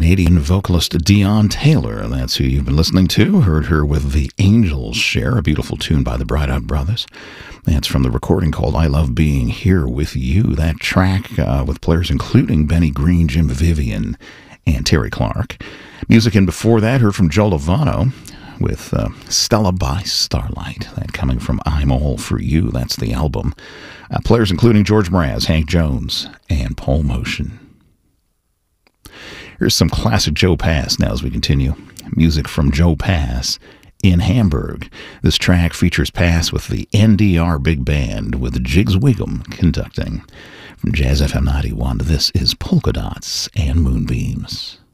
Canadian vocalist Dion Taylor. That's who you've been listening to. Heard her with The Angels Share, a beautiful tune by the Bright Eyed Brothers. That's from the recording called I Love Being Here With You. That track with players including Benny Green, Jim Vivian, and Terry Clark. Music in before that, heard from Joe Lovano with Stella by Starlight. That coming from I'm All For You. That's the album. Players including George Mraz, Hank Jones, and Paul Motion. Here's some classic Joe Pass now as we continue. Music from Joe Pass in Hamburg. This track features Pass with the NDR Big Band with Jigs Wiggum conducting. From Jazz FM 91, this is Polka Dots and Moonbeams.